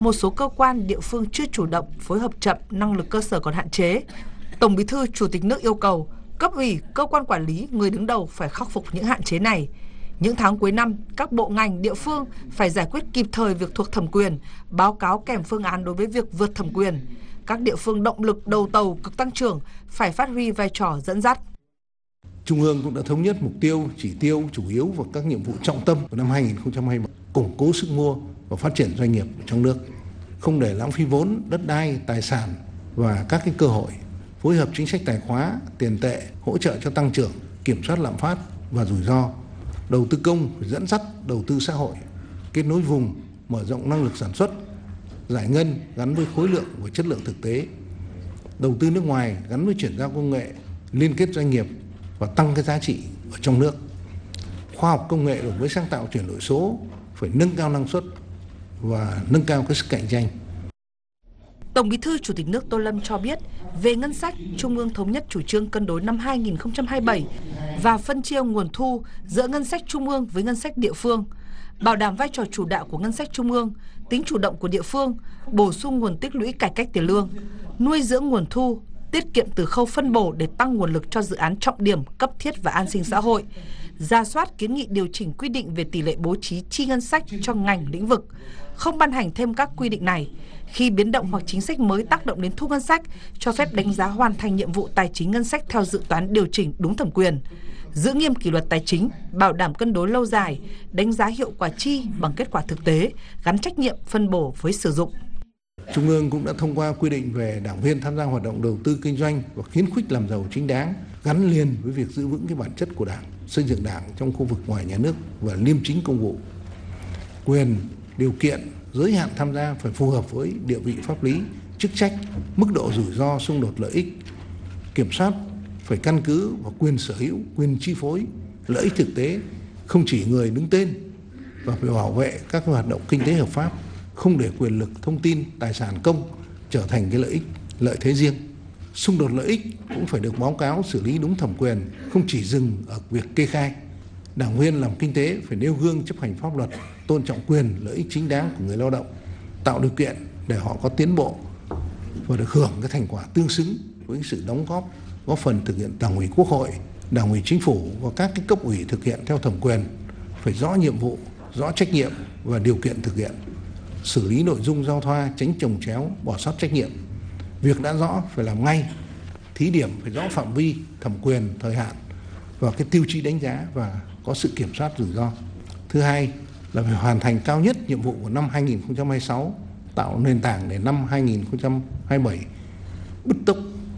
Một số cơ quan địa phương chưa chủ động, phối hợp chậm, năng lực cơ sở còn hạn chế. Tổng Bí thư Chủ tịch nước yêu cầu cấp ủy, cơ quan quản lý, người đứng đầu phải khắc phục những hạn chế này. Những tháng cuối năm, các bộ ngành, địa phương phải giải quyết kịp thời việc thuộc thẩm quyền, báo cáo kèm phương án đối với việc vượt thẩm quyền. Các địa phương động lực đầu tàu cực tăng trưởng phải phát huy vai trò dẫn dắt. Trung ương cũng đã thống nhất mục tiêu, chỉ tiêu chủ yếu và các nhiệm vụ trọng tâm của năm 2027, củng cố sức mua và phát triển doanh nghiệp trong nước, không để lãng phí vốn, đất đai, tài sản và các cơ hội, phối hợp chính sách tài khóa, tiền tệ, hỗ trợ cho tăng trưởng, kiểm soát lạm phát và rủi ro, đầu tư công phải dẫn dắt đầu tư xã hội, kết nối vùng, mở rộng năng lực sản xuất, giải ngân gắn với khối lượng và chất lượng thực tế, đầu tư nước ngoài gắn với chuyển giao công nghệ, liên kết doanh nghiệp và tăng cái giá trị ở trong nước. Khoa học công nghệ đổi mới sáng tạo, chuyển đổi số phải nâng cao năng suất và nâng cao cái sức cạnh tranh. Tổng Bí thư Chủ tịch nước Tô Lâm cho biết, về ngân sách, Trung ương thống nhất chủ trương cân đối năm 2027 và phân chia nguồn thu giữa ngân sách Trung ương với ngân sách địa phương, bảo đảm vai trò chủ đạo của ngân sách Trung ương, tính chủ động của địa phương, bổ sung nguồn tích lũy cải cách tiền lương, nuôi dưỡng nguồn thu, tiết kiệm từ khâu phân bổ để tăng nguồn lực cho dự án trọng điểm, cấp thiết và an sinh xã hội, rà soát kiến nghị điều chỉnh quy định về tỷ lệ bố trí chi ngân sách cho ngành lĩnh vực, không ban hành thêm các quy định này. Khi biến động hoặc chính sách mới tác động đến thu ngân sách, cho phép đánh giá hoàn thành nhiệm vụ tài chính ngân sách theo dự toán điều chỉnh đúng thẩm quyền, giữ nghiêm kỷ luật tài chính, bảo đảm cân đối lâu dài, đánh giá hiệu quả chi bằng kết quả thực tế, gắn trách nhiệm phân bổ với sử dụng. Trung ương cũng đã thông qua quy định về đảng viên tham gia hoạt động đầu tư kinh doanh và khuyến khích làm giàu chính đáng, gắn liền với việc giữ vững cái bản chất của Đảng, xây dựng Đảng trong khu vực ngoài nhà nước và liêm chính công vụ. Quyền, điều kiện, giới hạn tham gia phải phù hợp với địa vị pháp lý, chức trách, mức độ rủi ro, xung đột lợi ích. Kiểm soát phải căn cứ vào quyền sở hữu, quyền chi phối, lợi ích thực tế, không chỉ người đứng tên, và phải bảo vệ các hoạt động kinh tế hợp pháp, không để quyền lực, thông tin, tài sản công trở thành cái lợi thế riêng. Xung đột lợi ích cũng phải được báo cáo xử lý đúng thẩm quyền, không chỉ dừng ở việc kê khai. Đảng viên làm kinh tế phải nêu gương chấp hành pháp luật, tôn trọng quyền, lợi ích chính đáng của người lao động, tạo điều kiện để họ có tiến bộ và được hưởng cái thành quả tương xứng với sự đóng góp phần thực hiện Đảng ủy Quốc hội, Đảng ủy Chính phủ và các cái cấp ủy thực hiện theo thẩm quyền, phải rõ nhiệm vụ, rõ trách nhiệm và điều kiện thực hiện, xử lý nội dung giao thoa, tránh chồng chéo, bỏ sót trách nhiệm. Việc đã rõ phải làm ngay, thí điểm phải rõ phạm vi, thẩm quyền, thời hạn và cái tiêu chí đánh giá và có sự kiểm soát rủi ro. Thứ hai là phải hoàn thành cao nhất nhiệm vụ của năm 2026, tạo nền tảng để năm 2027 bứt tốc.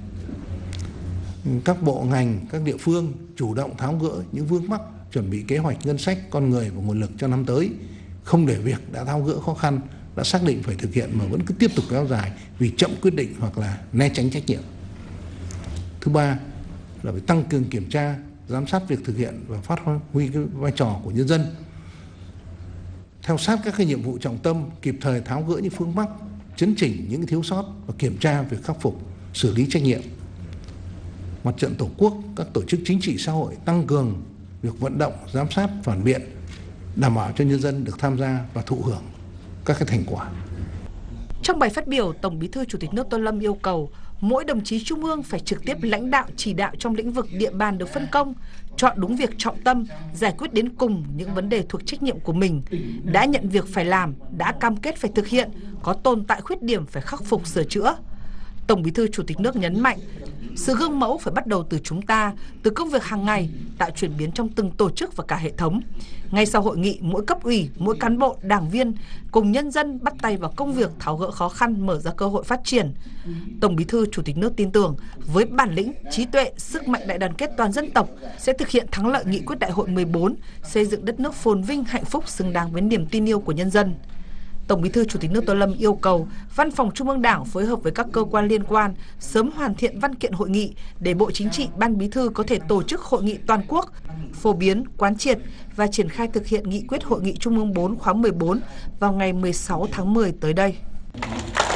Các bộ ngành, các địa phương chủ động tháo gỡ những vướng mắc, chuẩn bị kế hoạch ngân sách, con người và nguồn lực cho năm tới, không để việc đã tháo gỡ khó khăn, đã xác định phải thực hiện mà vẫn cứ tiếp tục kéo dài vì chậm quyết định hoặc là né tránh trách nhiệm. Thứ ba là phải tăng cường kiểm tra, giám sát việc thực hiện và phát huy cái vai trò của nhân dân, theo sát các cái nhiệm vụ trọng tâm, kịp thời tháo gỡ những vướng mắc, chấn chỉnh những thiếu sót và kiểm tra việc khắc phục, xử lý trách nhiệm. Mặt trận Tổ quốc, các tổ chức chính trị xã hội tăng cường việc vận động, giám sát, phản biện, đảm bảo cho nhân dân được tham gia và thụ hưởng các cái thành quả. Trong bài phát biểu, Tổng Bí thư Chủ tịch nước Tô Lâm yêu cầu mỗi đồng chí Trung ương phải trực tiếp lãnh đạo chỉ đạo trong lĩnh vực địa bàn được phân công, chọn đúng việc trọng tâm, giải quyết đến cùng những vấn đề thuộc trách nhiệm của mình, đã nhận việc phải làm, đã cam kết phải thực hiện, có tồn tại khuyết điểm phải khắc phục sửa chữa. Tổng Bí thư Chủ tịch nước nhấn mạnh, sự gương mẫu phải bắt đầu từ chúng ta, từ công việc hàng ngày, tạo chuyển biến trong từng tổ chức và cả hệ thống. Ngay sau hội nghị, mỗi cấp ủy, mỗi cán bộ, đảng viên cùng nhân dân bắt tay vào công việc tháo gỡ khó khăn, mở ra cơ hội phát triển. Tổng Bí thư Chủ tịch nước tin tưởng với bản lĩnh, trí tuệ, sức mạnh đại đoàn kết toàn dân tộc sẽ thực hiện thắng lợi nghị quyết Đại hội 14, xây dựng đất nước phồn vinh, hạnh phúc, xứng đáng với niềm tin yêu của nhân dân. Tổng Bí thư Chủ tịch nước Tô Lâm yêu cầu Văn phòng Trung ương Đảng phối hợp với các cơ quan liên quan sớm hoàn thiện văn kiện hội nghị để Bộ Chính trị, Ban Bí thư có thể tổ chức hội nghị toàn quốc, phổ biến, quán triệt và triển khai thực hiện nghị quyết Hội nghị Trung ương 4 khóa 14 vào ngày 16 tháng 10 tới đây.